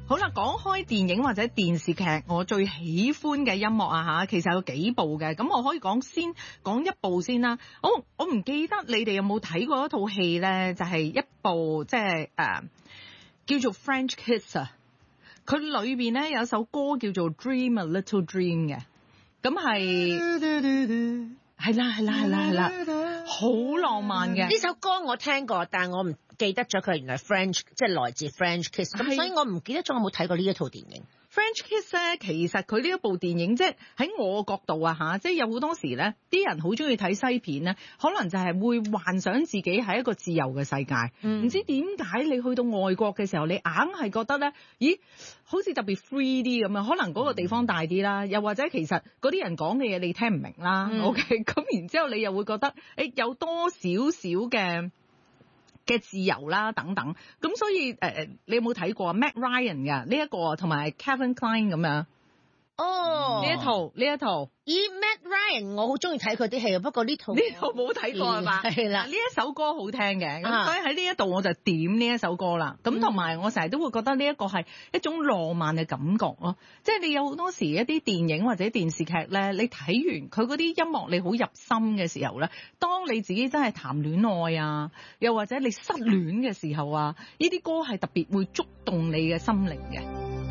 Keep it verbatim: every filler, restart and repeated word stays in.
好啦，講開電影或者電視劇，我最喜歡嘅音樂啊吓，其實有幾部嘅，咁我可以講先講一部先啦。我我唔記得你哋有冇睇過一套戲咧，就係、是、一部即係誒叫做 French Kiss 啊，佢裏邊咧有一首歌叫做 Dream a Little Dream 嘅，咁係係啦係啦係啦係啦，好浪漫嘅。 呢首歌我聽過，但係我唔記得咗佢原來 French 即係來自 French Kiss，咁所以我唔記得咗我冇睇過呢一套電影。 French Kiss 咧，其實佢呢一部電影，即係喺我角度啊嚇，即係有好多時咧，啲人好中意睇西片咧，可能就係會幻想自己係一個自由嘅世界。唔、嗯、知點解你去到外國嘅時候，你硬係覺得咧，咦，好似特別 free 啲咁樣，可能嗰個地方大啲啦，又或者其實嗰啲人講嘅嘢你聽唔明啦。嗯、OK，咁然之後你又會覺得，誒有多少少嘅嘅自由啦，等等，咁所以誒、呃，你有冇睇過 Mac Ryan 嘅呢一個，同埋 Kevin Kline 咁樣？哦，呢一套呢一套， 咦 Mac Ryan 我好中意睇佢啲戲，不過呢套呢套冇睇過係嘛？係啦，呢一首歌好聽嘅，咁、啊、所以喺呢一度我就點呢一首歌啦。咁同埋我成日都會覺得呢一個係一種浪漫嘅感覺咯，即係你有好多時一啲電影或者電視劇咧，你睇完佢嗰啲音樂你好入心嘅時候咧，當你自己真係談戀愛啊，又或者你失戀嘅時候啊，呢啲歌係特別會觸動你嘅心靈嘅。